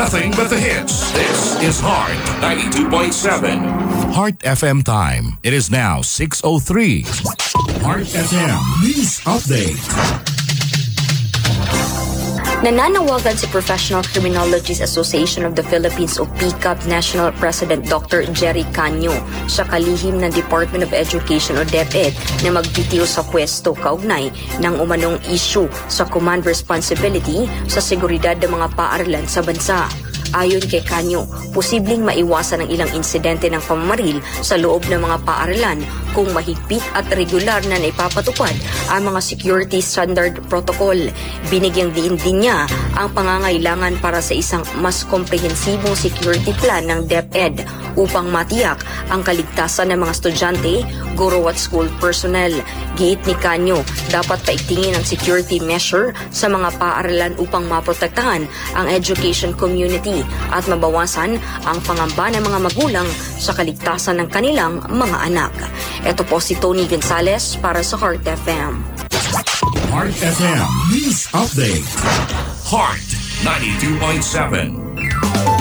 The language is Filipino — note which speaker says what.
Speaker 1: Nothing but the hits. This is Heart 92.7. Heart FM time. It is now 6:03. Heart FM News Update.
Speaker 2: Nananawagan si Professional Criminologists Association of the Philippines o PCAP National President Dr. Jerry Canyo sa kalihim ng Department of Education o DepEd na magbitiw sa pwesto kaugnay ng umanong issue sa command responsibility sa seguridad ng mga paaralan sa bansa. Ayon kay Canyo, posibleng maiwasan ang ilang insidente ng pamamaril sa loob ng mga paaralan kung mahigpit at regular na naipapatupad ang mga security standard protocol. Binigyang diin din niya ang pangangailangan para sa isang mas komprehensibong security plan ng DepEd upang matiyak ang kaligtasan ng mga estudyante, guro at school personnel. Giit ni Canyo, dapat paigtingin ang security measure sa mga paaralan upang maprotektahan ang education community at mabawasan ang pangamba ng mga magulang sa kaligtasan ng kanilang mga anak. Ito po si Tony Gonzalez para sa Heart FM.
Speaker 1: Heart FM News Update. Heart 92.7.